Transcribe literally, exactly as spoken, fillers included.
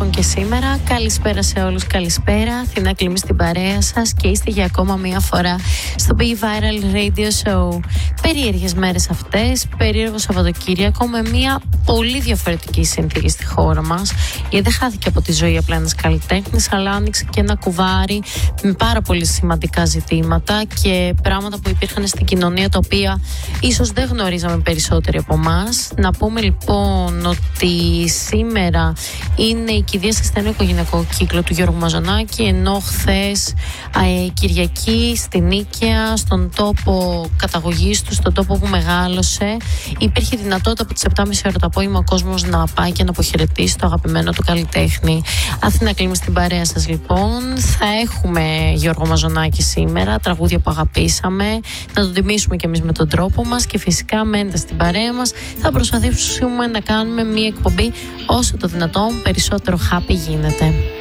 λοιπόν και σήμερα. Καλησπέρα σε όλους, καλησπέρα. Αθηνά Κλίμη στην παρέα σας και είστε για ακόμα μία φορά στο Be Viral Radio Show. Περίεργες μέρες αυτές, περίεργο Σαββατοκύριακο με μία πολύ διαφορετική συνθήκη στη χώρα μας. Γιατί δεν χάθηκε από τη ζωή απλά ένας καλλιτέχνης, αλλά άνοιξε και ένα κουβάρι με πάρα πολύ σημαντικά ζητήματα και πράγματα που υπήρχαν στην κοινωνία, τα οποία ίσως δεν γνωρίζαμε περισσότεροι από εμάς. Να πούμε λοιπόν ότι σήμερα είναι η κηδεία σε στενό οικογενειακό κύκλο του Γιώργου Μαζονάκη, ενώ χθες ε, Κυριακή στην Νίκαια, στον τόπο καταγωγής του, στον τόπο που μεγάλωσε, υπήρχε δυνατότητα από τις επτά και μισή ώρα το απόγευμα ο κόσμος να πάει και να αποχαιρετήσει το αγαπημένο του καλλιτέχνη. Αθηνά Κλίμη στην παρέα σας λοιπόν. Θα έχουμε Γιώργο Μαζονάκη σήμερα, τραγούδια που αγαπήσαμε, να τον τιμήσουμε κι εμείς με τον τρόπο μας και φυσικά μένετε στην παρέα μας. Θα προσπαθήσουμε να κάνουμε μια εκπομπή όσο το δυνατόν περισσότερο happy γίνεται.